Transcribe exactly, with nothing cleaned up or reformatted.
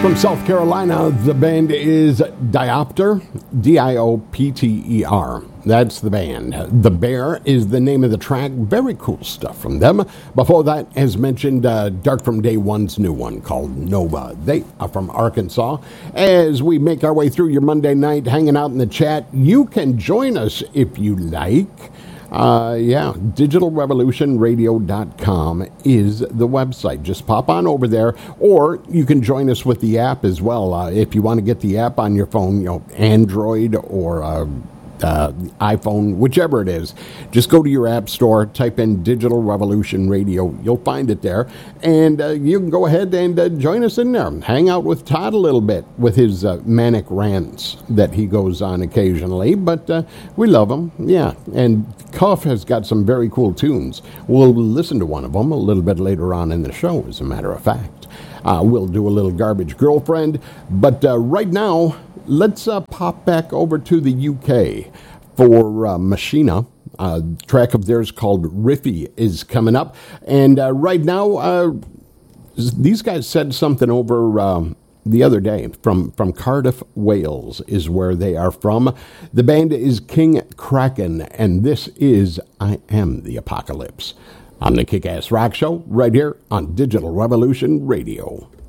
From South Carolina, the band is Diopter, D I O P T E R. That's the band. The Bear is the name of the track. Very cool stuff from them. Before that, as mentioned, uh, Dark from Day One's new one called Nova. They are from Arkansas. As we make our way through your Monday night, hanging out in the chat, you can join us if you like. Uh, yeah, digital revolution radio dot com is the website. Just pop on over there, or you can join us with the app as well. Uh, if you want to get the app on your phone, you know, Android or uh, uh, iPhone, whichever it is, just go to your app store, type in Digital Revolution Radio. You'll find it there, and uh, you can go ahead and uh, join us in there. Hang out with Todd a little bit with his uh, manic rants that he goes on occasionally, but uh, we love him, yeah. And Cuff has got some very cool tunes. We'll listen to one of them a little bit later on in the show, as a matter of fact. Uh, we'll do a little Garbage Girlfriend, but uh, right now, let's uh, pop back over to the U K for uh, Machina. A track of theirs called Riffy is coming up. And uh, right now, uh, these guys said something over um, the other day from, from Cardiff, Wales is where they are from. The band is King Kraken, and this is I Am the Apocalypse on the Kick-Ass Rock Show right here on Digital Revolution Radio.